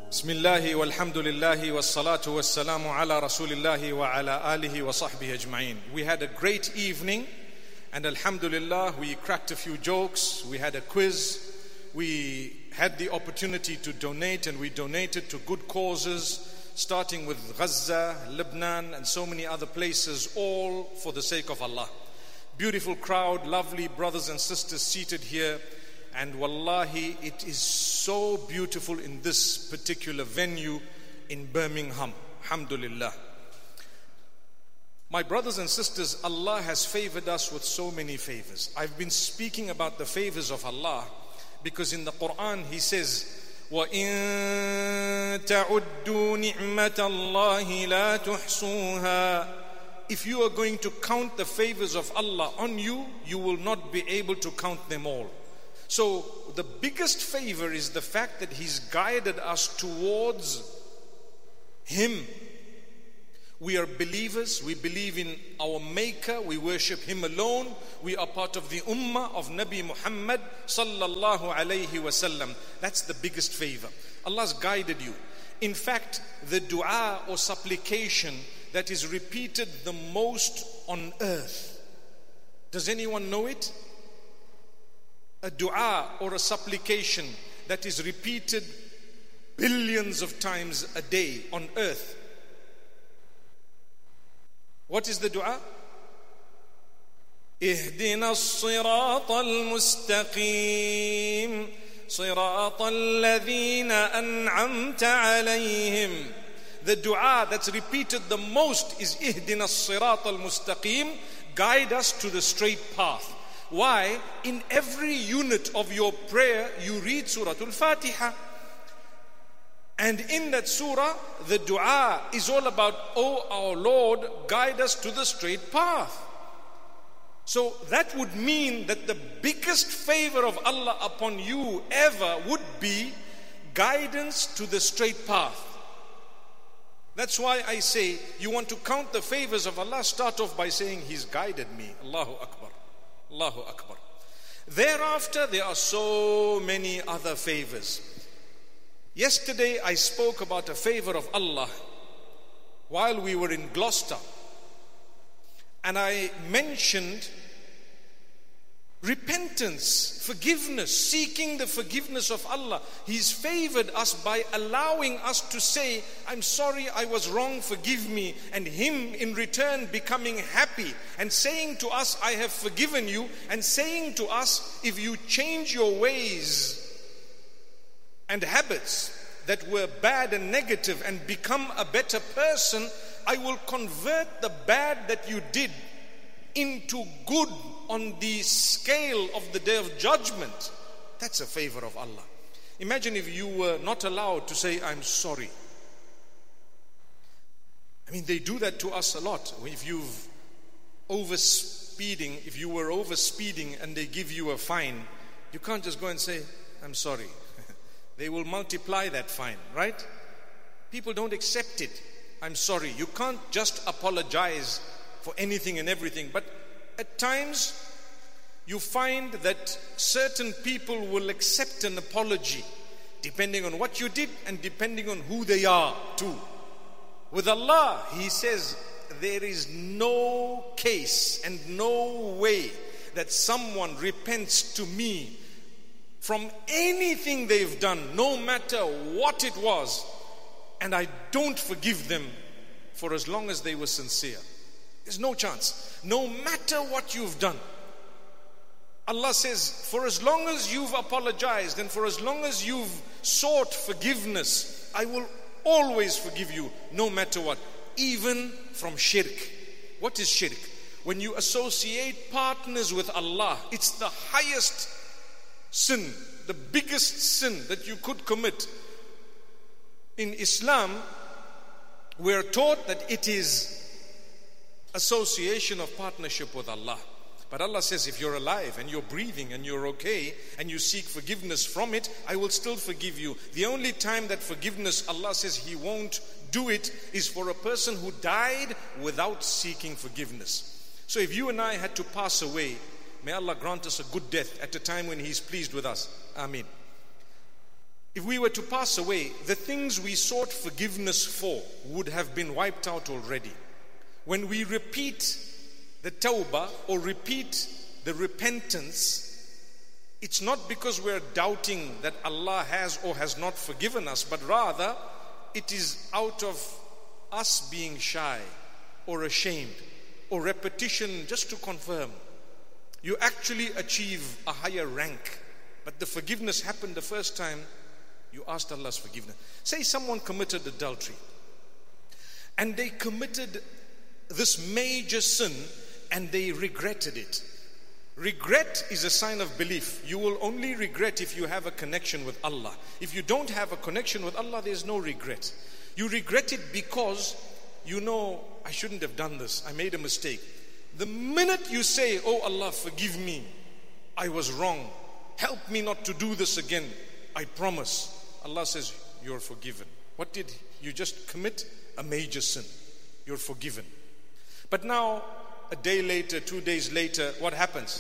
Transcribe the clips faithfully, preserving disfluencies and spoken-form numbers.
Bismillahi walhamdulillahi wassalatu wassalamu ala rasulillahi wa ala alihi wa sahbihi ajma'in. We had a great evening and alhamdulillah we cracked a few jokes, we had a quiz, we had the opportunity to donate and we donated to good causes starting with Gaza, Lebanon and so many other places, all for the sake of Allah. Beautiful crowd, lovely brothers and sisters seated here. And wallahi, it is so beautiful in this particular venue in Birmingham. Alhamdulillah. My brothers and sisters, Allah has favored us with so many favors. I've been speaking about the favors of Allah because in the Quran He says, وَإِن تَعُدُّوا نِعْمَةَ اللَّهِ لَا تُحْصُوهَا. If you are going to count the favors of Allah on you, you will not be able to count them all. So the biggest favor is the fact that He's guided us towards Him. We are believers, we believe in our Maker, we worship Him alone, we are part of the Ummah of Nabi Muhammad sallallahu alayhi wasallam. That's the biggest favor. Allah's guided you. In fact, the dua or supplication that is repeated the most on earth, does anyone know it? A dua or a supplication that is repeated billions of times a day on earth. What is the dua? اهدنا الصراط المستقيم صراط الذين أنعمت عليهم. The dua that's repeated the most is اهدنا الصراط المستقيم. Guide us to the straight path. Why? In every unit of your prayer, you read Surah Al-Fatiha. And in that surah, the dua is all about, oh our Lord, guide us to the straight path. So that would mean that the biggest favor of Allah upon you ever would be guidance to the straight path. That's why I say, you want to count the favors of Allah, start off by saying, He's guided me. Allahu Akbar. Allahu Akbar. Thereafter, there are so many other favors. Yesterday, I spoke about a favor of Allah while we were in Gloucester. And I mentioned repentance, forgiveness, seeking the forgiveness of Allah. He's favored us by allowing us to say, I'm sorry, I was wrong, forgive me. And Him in return becoming happy and saying to us, I have forgiven you. And saying to us, if you change your ways and habits that were bad and negative and become a better person, I will convert the bad that you did into good on the scale of the day of judgment. That's a favor of Allah. Imagine if you were not allowed to say, I'm sorry. I mean, they do that to us a lot. If you've over speeding, if you were over speeding and they give you a fine, you can't just go and say, I'm sorry. They will multiply that fine, right? People don't accept it. I'm sorry. You can't just apologize for anything and everything. But at times, you find that certain people will accept an apology depending on what you did and depending on who they are too. With Allah, He says, there is no case and no way that someone repents to me from anything they've done, no matter what it was, and I don't forgive them for as long as they were sincere. There's no chance. No matter what you've done. Allah says, for as long as you've apologized and for as long as you've sought forgiveness, I will always forgive you, no matter what, even from shirk. What is shirk? When you associate partners with Allah, it's the highest sin, the biggest sin that you could commit. In Islam, we're taught that it is association of partnership with Allah. But Allah says, if you're alive and you're breathing and you're okay and you seek forgiveness from it, I will still forgive you. The only time that forgiveness, Allah says He won't do it, is for a person who died without seeking forgiveness. So if you and I had to pass away, may Allah grant us a good death at a time when He is pleased with us. Ameen. If we were to pass away, the things we sought forgiveness for would have been wiped out already. When we repeat the tawbah or repeat the repentance, it's not because we're doubting that Allah has or has not forgiven us, but rather it is out of us being shy or ashamed or repetition just to confirm. You actually achieve a higher rank, but the forgiveness happened the first time you asked Allah's forgiveness. Say someone committed adultery and they committed this major sin and they regretted it. Regret is a sign of belief. You will only regret if you have a connection with Allah. If you don't have a connection with Allah, there's no regret. You regret it because you know, I shouldn't have done this. I made a mistake. The minute you say, oh Allah, forgive me, I was wrong. Help me not to do this again. I promise. Allah says, you're forgiven. What did you just commit? A major sin. You're forgiven. But now, a day later, two days later, what happens?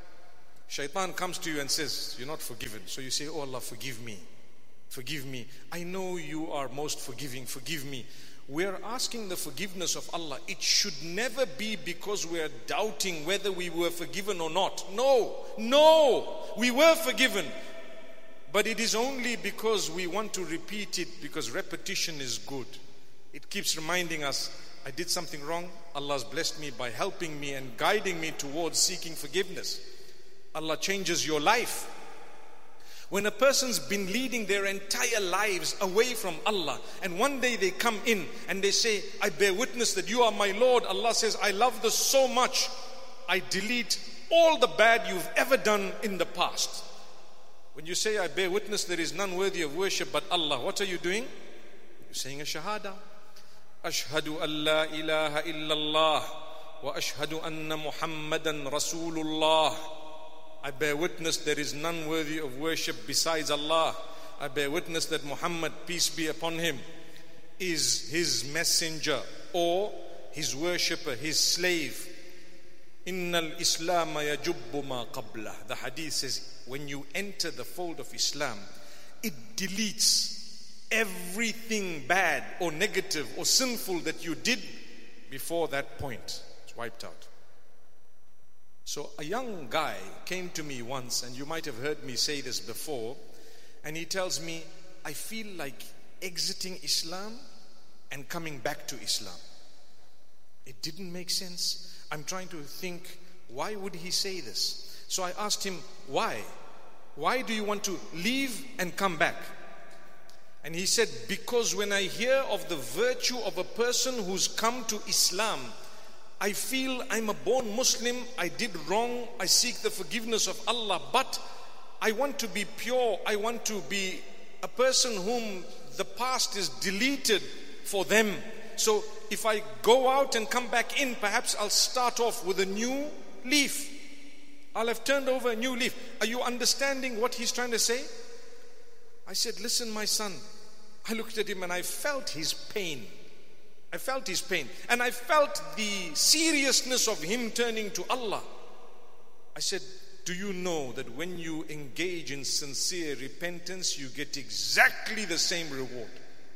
Shaitan comes to you and says, you're not forgiven. So you say, oh Allah, forgive me. Forgive me. I know you are most forgiving. Forgive me. We're asking the forgiveness of Allah. It should never be because we're doubting whether we were forgiven or not. No, no, we were forgiven. But it is only because we want to repeat it, because repetition is good. It keeps reminding us, I did something wrong. Allah's blessed me by helping me and guiding me towards seeking forgiveness. Allah changes your life. When a person's been leading their entire lives away from Allah, and one day they come in and they say, I bear witness that you are my Lord. Allah says, I love this so much, I delete all the bad you've ever done in the past. When you say, I bear witness there is none worthy of worship but Allah, what are you doing? You're saying a shahada. Ashhadu an la ilaha illallah wa ashhadu anna Muhammadan Rasulullah. I bear witness there is none worthy of worship besides Allah. I bear witness that Muhammad, peace be upon him, is his messenger or his worshipper, his slave. Innal Islam yajubbu ma qabla. The hadith says, when you enter the fold of Islam, it deletes everything bad or negative or sinful that you did before that point. It's wiped out. So a young guy came to me once, and you might have heard me say this before, and he tells me, I feel like exiting Islam and coming back to Islam. It didn't make sense. I'm trying to think, why would he say this? So I asked him, why? Why do you want to leave and come back? And he said, because when I hear of the virtue of a person who's come to Islam, I feel I'm a born Muslim, I did wrong, I seek the forgiveness of Allah, but I want to be pure, I want to be a person whom the past is deleted for them. So if I go out and come back in, perhaps I'll start off with a new leaf. I'll have turned over a new leaf. Are you understanding what he's trying to say? I said, listen, my son. I looked at him and I felt his pain. I felt his pain. And I felt the seriousness of him turning to Allah. I said, do you know that when you engage in sincere repentance, you get exactly the same reward?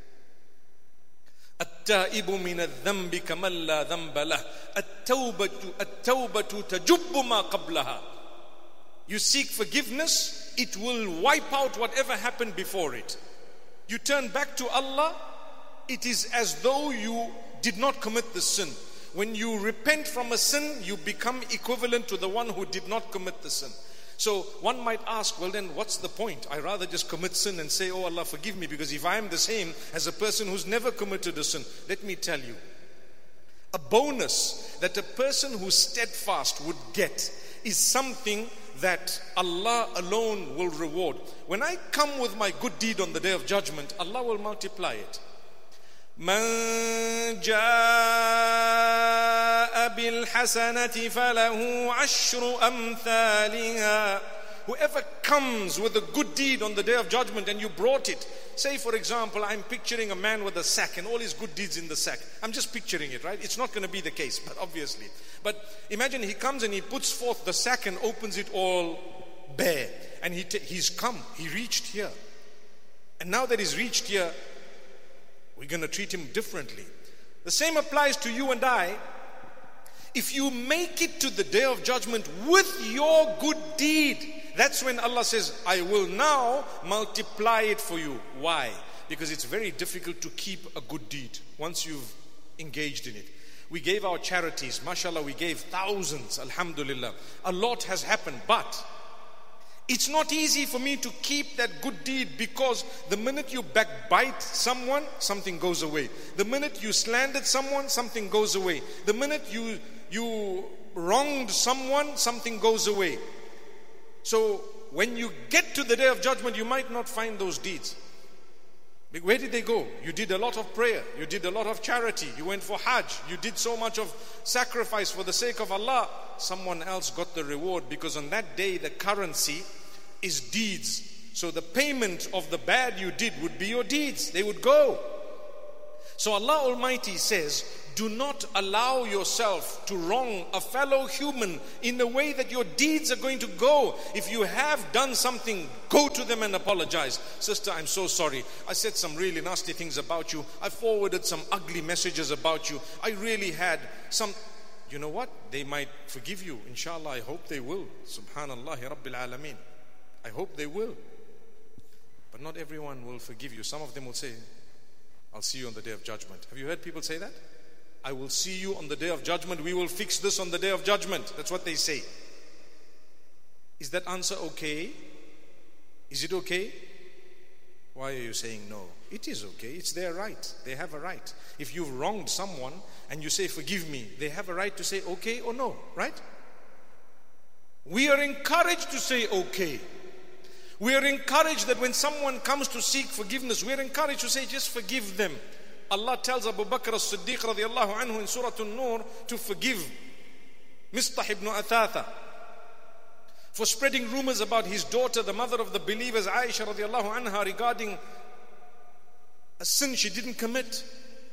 التائب من الذنب كمن لا ذنب له التوبة التوبة تجب ما قبلها. You seek forgiveness, it will wipe out whatever happened before it. You turn back to Allah, it is as though you did not commit the sin. When you repent from a sin, you become equivalent to the one who did not commit the sin. So one might ask, well then what's the point? I rather just commit sin and say, oh Allah forgive me, because if I am the same as a person who's never committed a sin, let me tell you, a bonus that a person who's steadfast would get is something that Allah alone will reward. When I come with my good deed on the day of judgment, Allah will multiply it. من جاء بالحسنة فله عشر أمثالها. Whoever comes with a good deed on the day of judgment and you brought it, say for example, I'm picturing a man with a sack and all his good deeds in the sack. I'm just picturing it, right? It's not going to be the case, but obviously. But imagine he comes and he puts forth the sack and opens it all bare. And he t- he's come, he reached here. And now that he's reached here, we're going to treat him differently. The same applies to you and I. If you make it to the day of judgment with your good deed, that's when Allah says, I will now multiply it for you. Why? Because it's very difficult to keep a good deed once you've engaged in it. We gave our charities, mashallah, we gave thousands, alhamdulillah. A lot has happened, but it's not easy for me to keep that good deed, because the minute you backbite someone, something goes away. The minute you slandered someone, something goes away. The minute you you wronged someone, something goes away. So when you get to the day of judgment, you might not find those deeds. Where did they go? You did a lot of prayer. You did a lot of charity. You went for Hajj. You did so much of sacrifice for the sake of Allah. Someone else got the reward, because on that day the currency is deeds. So the payment of the bad you did would be your deeds. They would go. So Allah Almighty says, do not allow yourself to wrong a fellow human in the way that your deeds are going to go. If you have done something, go to them and apologize. Sister, I'm so sorry. I said some really nasty things about you. I forwarded some ugly messages about you. I really had some... You know what? They might forgive you. Inshallah, I hope they will. Subhanallah Rabbil Alameen. I hope they will. But not everyone will forgive you. Some of them will say, I'll see you on the day of judgment. Have you heard people say that? I will see you on the day of judgment. We will fix this on the day of judgment. That's what they say. Is that answer okay? Is it okay? Why are you saying no? It is okay. It's their right. They have a right. If you've wronged someone and you say, forgive me, they have a right to say okay or no, right? We are encouraged to say okay. We are encouraged that when someone comes to seek forgiveness, we are encouraged to say, just forgive them. Allah tells Abu Bakr as-Siddiq radiallahu anhu in Surah An-Nur to forgive Mistah ibn Athatha for spreading rumors about his daughter, the mother of the believers, Aisha radiallahu anha, regarding a sin she didn't commit.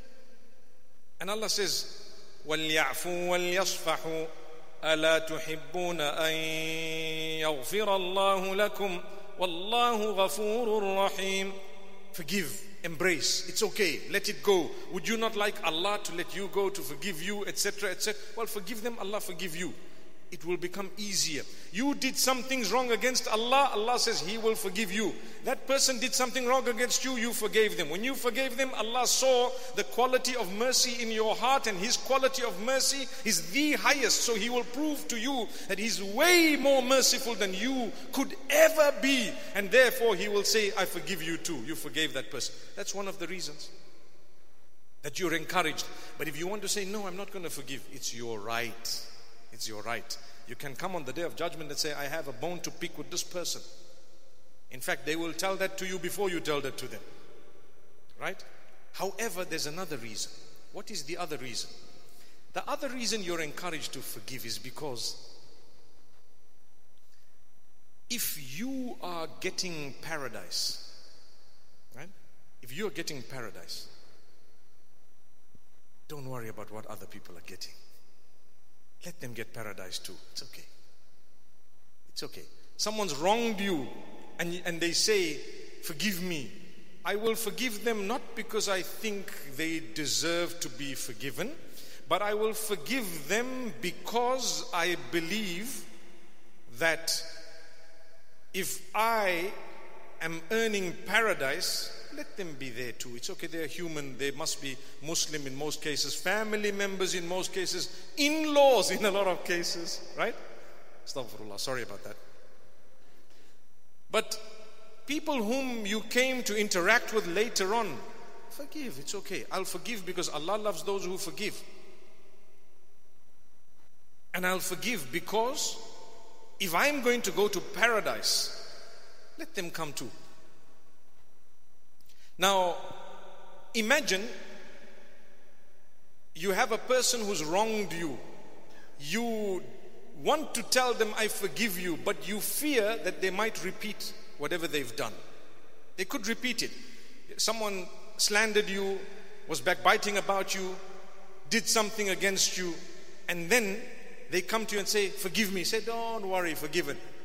And Allah says, وَلْيَعْفُوا وَلْيَصْفَحُوا أَلَا تُحِبُّونَ أَن يَغْفِرَ اللَّهُ لَكُمْ وَاللَّهُ غَفُورٌ رَحِيمٌ. Forgive, embrace, it's okay, let it go. Would you not like Allah to let you go, to forgive you, etc, et cetera? Well, forgive them, Allah forgive you. It will become easier. You did some things wrong against Allah, Allah says He will forgive you. That person did something wrong against you, you forgave them. When you forgave them, Allah saw the quality of mercy in your heart, and His quality of mercy is the highest. So He will prove to you that He's way more merciful than you could ever be. And therefore He will say, I forgive you too. You forgave that person. That's one of the reasons that you're encouraged. But if you want to say, no, I'm not going to forgive, it's your right. It's your right. You can come on the day of judgment and say, I have a bone to pick with this person. In fact, they will tell that to you before you tell that to them. Right? However, there's another reason. What is the other reason? The other reason you're encouraged to forgive is because if you are getting paradise, right? If you're getting paradise, don't worry about what other people are getting. Let them get paradise too. It's okay. It's okay. Someone's wronged you and, and they say, forgive me. I will forgive them not because I think they deserve to be forgiven, but I will forgive them because I believe that if I am earning paradise, let them be there too. It's okay, they're human, they must be Muslim in most cases, family members in most cases, in-laws in a lot of cases, right? Astaghfirullah, sorry about that. But people whom you came to interact with later on, forgive, it's okay. I'll forgive because Allah loves those who forgive. And I'll forgive because if I'm going to go to paradise, let them come too. Now, imagine you have a person who's wronged you. You want to tell them, I forgive you, but you fear that they might repeat whatever they've done. They could repeat it. Someone slandered you, was backbiting about you, did something against you, and then they come to you and say, forgive me. Say, don't worry, forgiven.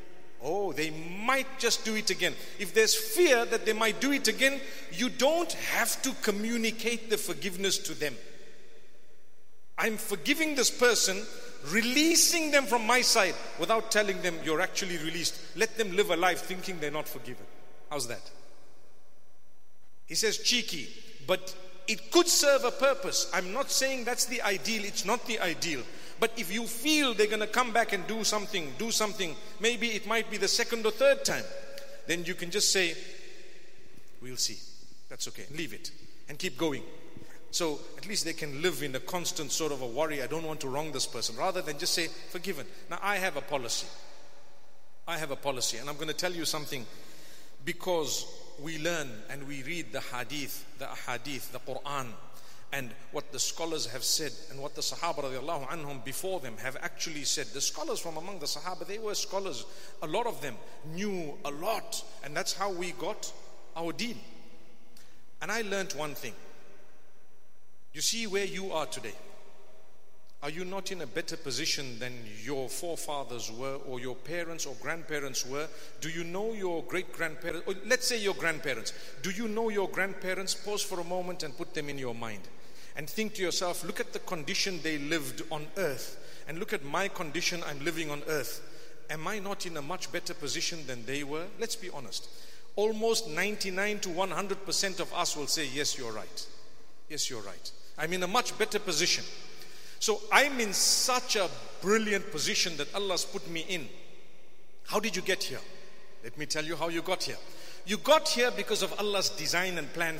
Oh, they might just do it again. If there's fear that they might do it again, you don't have to communicate the forgiveness to them. I'm forgiving this person, releasing them from my side without telling them you're actually released. Let them live a life thinking they're not forgiven. How's that? He says cheeky, but it could serve a purpose. I'm not saying that's the ideal. It's not the ideal. But if you feel they're going to come back and do something, do something, maybe it might be the second or third time, then you can just say, we'll see. That's okay. Leave it and keep going. So at least they can live in a constant sort of a worry. I don't want to wrong this person. Rather than just say, forgiven. Now I have a policy. I have a policy. And I'm going to tell you something. Because we learn and we read the hadith, the ahadith, the Quran, and what the scholars have said and what the Sahaba radiallahu anhum before them have actually said. The scholars from among the Sahaba, they were scholars. A lot of them knew a lot. And that's how we got our deen. And I learnt one thing. You see where you are today. Are you not in a better position than your forefathers were, or your parents or grandparents were? Do you know your great-grandparents? Or let's say your grandparents. Do you know your grandparents? Pause for a moment and put them in your mind. And think to yourself, look at the condition they lived on earth. And look at my condition I'm living on earth. Am I not in a much better position than they were? Let's be honest. Almost ninety-nine to one hundred percent of us will say, yes, you're right. Yes, you're right. I'm in a much better position. So I'm in such a brilliant position that Allah's put me in. How did you get here? Let me tell you how you got here. You got here because of Allah's design and plan